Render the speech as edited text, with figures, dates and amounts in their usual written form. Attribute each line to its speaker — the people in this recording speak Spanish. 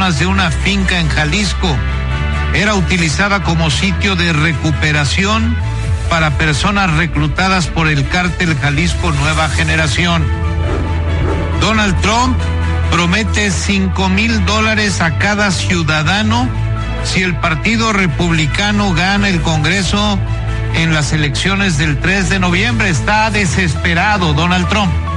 Speaker 1: de una finca en Jalisco. Era utilizada como sitio de recuperación para personas reclutadas por el cártel Jalisco Nueva Generación. Donald Trump promete $5,000 a cada ciudadano si el Partido Republicano gana el Congreso en las elecciones del 3 de noviembre. Está desesperado Donald Trump.